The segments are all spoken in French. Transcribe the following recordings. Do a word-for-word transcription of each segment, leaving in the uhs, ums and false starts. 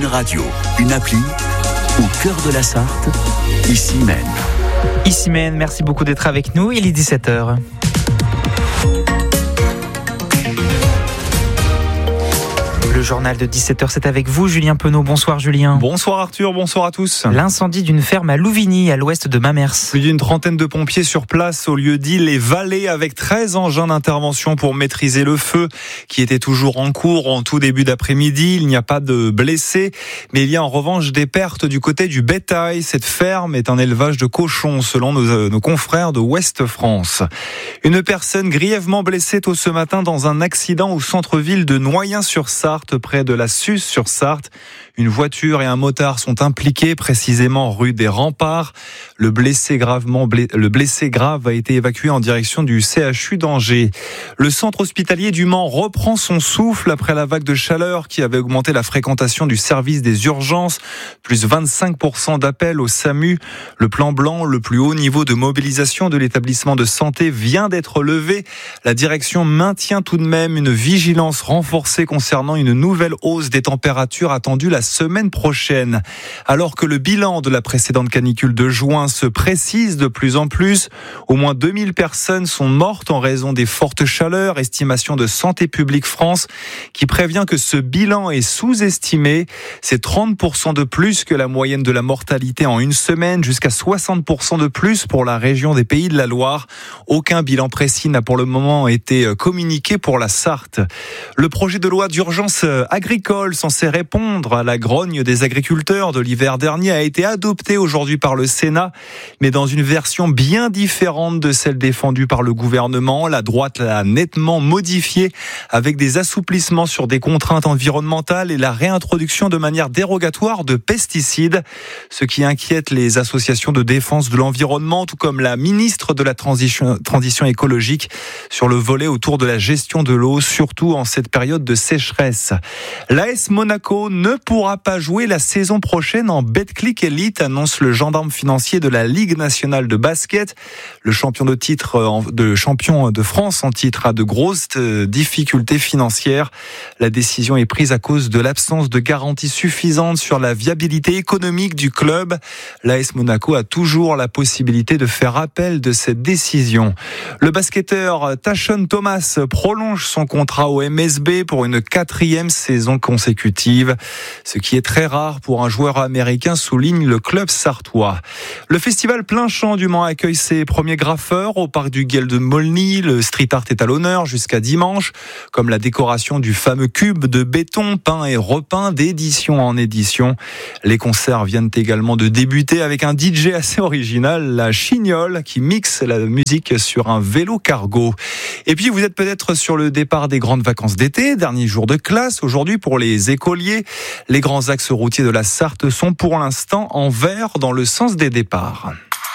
Radio, une appli au cœur de la Sarthe, ici même. Ici même, merci beaucoup d'être avec nous, il est dix-sept heures. Le journal de dix-sept heures, c'est avec vous, Julien Penaud. Bonsoir, Julien. Bonsoir, Arthur. Bonsoir à tous. L'incendie d'une ferme à Louvigny, à l'ouest de Mamers. Plus d'une trentaine de pompiers sur place au lieu dit les Vallées, avec treize engins d'intervention pour maîtriser le feu qui était toujours en cours en tout début d'après-midi. Il n'y a pas de blessés, mais il y a en revanche des pertes du côté du bétail. Cette ferme est un élevage de cochons, selon nos, nos confrères de Ouest France. Une personne grièvement blessée tôt ce matin dans un accident au centre-ville de Noyen-sur-Sarthe, près de la Suze-sur-Sarthe. Une voiture et un motard sont impliqués, précisément rue des Remparts. Le blessé gravement blessé, le blessé grave a été évacué en direction du C H U d'Angers. Le centre hospitalier du Mans reprend son souffle après la vague de chaleur qui avait augmenté la fréquentation du service des urgences. Plus vingt-cinq pour cent d'appels au SAMU. Le plan blanc, le plus haut niveau de mobilisation de l'établissement de santé, vient d'être levé. La direction maintient tout de même une vigilance renforcée concernant une nouvelle hausse des températures attendue la semaine prochaine. Alors que le bilan de la précédente canicule de juin se précise de plus en plus, au moins deux mille personnes sont mortes en raison des fortes chaleurs. Estimation de Santé publique France qui prévient que ce bilan est sous-estimé. C'est trente pour cent de plus que la moyenne de la mortalité en une semaine, jusqu'à soixante pour cent de plus pour la région des Pays de la Loire. Aucun bilan précis n'a pour le moment été communiqué pour la Sarthe. Le projet de loi d'urgence agricole censé répondre à la grogne des agriculteurs de l'hiver dernier a été adopté aujourd'hui par le Sénat, mais dans une version bien différente de celle défendue par le gouvernement. La droite l'a nettement modifié avec des assouplissements sur des contraintes environnementales et la réintroduction de manière dérogatoire de pesticides, ce qui inquiète les associations de défense de l'environnement, tout comme la ministre de la transition, transition écologique sur le volet autour de la gestion de l'eau, surtout en cette période de sécheresse. L'A S Monaco ne pourra pas jouer la saison prochaine en Betclic Elite, annonce le gendarme financier de la Ligue nationale de basket. Le champion de titre, de champion de France en titre a de grosses difficultés financières. La décision est prise à cause de l'absence de garantie suffisante sur la viabilité économique du club. L'A S Monaco a toujours la possibilité de faire appel de cette décision. Le basketteur Tashon Thomas prolonge son contrat au M S B pour une quatrième saison consécutive, ce qui est très rare pour un joueur américain, souligne le club sartois. Le festival Plein Champ du Mans accueille ses premiers graffeurs au parc du Guel de Molny. Le street art est à l'honneur jusqu'à dimanche, comme la décoration du fameux cube de béton peint et repeint d'édition en édition. Les concerts viennent également de débuter avec un D J assez original, la Chignole, qui mixe la musique sur un vélo cargo. Et puis vous êtes peut-être sur le départ des grandes vacances d'été, dernier jour de classe aujourd'hui pour les écoliers. Les grands axes routiers de la Sarthe sont pour l'instant en vert dans le sens des départs.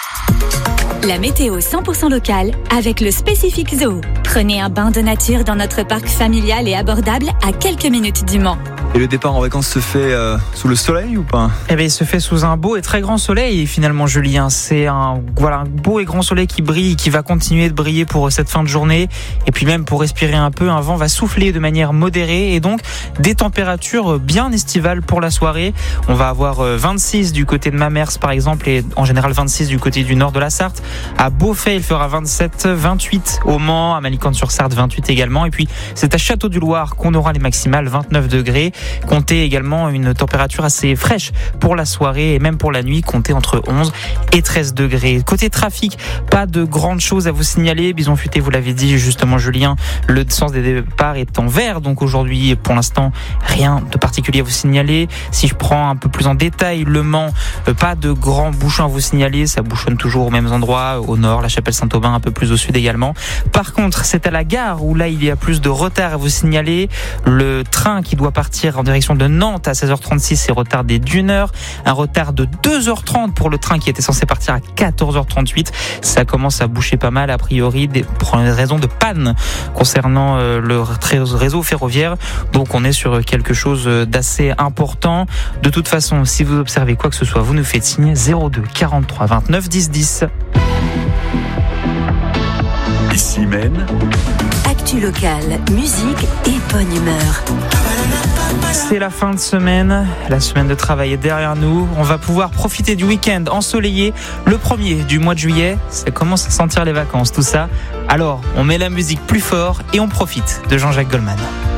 La météo cent pour cent locale avec le Spécifique Zoo. Prenez un bain de nature dans notre parc familial et abordable à quelques minutes du Mans. Et le départ en vacances se fait euh, sous le soleil ou pas ? Eh bien, il se fait sous un beau et très grand soleil, finalement, Julien. C'est un, voilà, un beau et grand soleil qui brille, qui va continuer de briller pour cette fin de journée. Et puis même pour respirer un peu, un vent va souffler de manière modérée et donc des températures bien estivales pour la soirée. On va avoir vingt-six du côté de Mamers, par exemple, et en général vingt-six du côté du nord de la Sarthe. À Beaufay, il fera vingt-sept, vingt-huit au Mans, à Malicante-sur-Sarthe, vingt-huit également. Et puis, c'est à Château-du-Loir qu'on aura les maximales, vingt-neuf degrés. Comptez également une température assez fraîche pour la soirée et même pour la nuit, comptez entre onze et treize degrés. Côté trafic, pas de grandes choses à vous signaler. Bison Futé, vous l'avez dit justement, Julien, le sens des départs est en vert. Donc aujourd'hui, pour l'instant, rien de particulier à vous signaler. Si je prends un peu plus en détail Le Mans, pas de grands bouchons à vous signaler. Ça bouchonne toujours aux mêmes endroits, au nord, la Chapelle-Saint-Aubin, un peu plus au sud également. Par contre, c'est à la gare où là, il y a plus de retard à vous signaler. Le train qui doit partir en direction de Nantes à seize heures trente-six est retardé d'une heure. Un retard de deux heures trente pour le train qui était censé partir à quatorze heures trente-huit. Ça commence à boucher pas mal, a priori, des, pour une raison de panne concernant euh, le réseau ferroviaire. Donc on est sur quelque chose d'assez important. De toute façon, si vous observez quoi que ce soit, vous nous faites signe zéro deux quarante-trois vingt-neuf dix dix. Ici même, Actu Actu locale, musique et bonne humeur. C'est la fin de semaine, la semaine de travail est derrière nous. On va pouvoir profiter du week-end ensoleillé, le premier du mois de juillet. Ça commence à sentir les vacances, tout ça. Alors, on met la musique plus fort et on profite de Jean-Jacques Goldman.